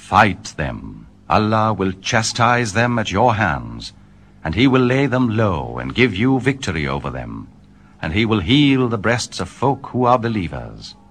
Fight them. Allah will chastise them at your hands, and he will lay them low and give you victory over them, and he will heal the breasts of folk who are believers.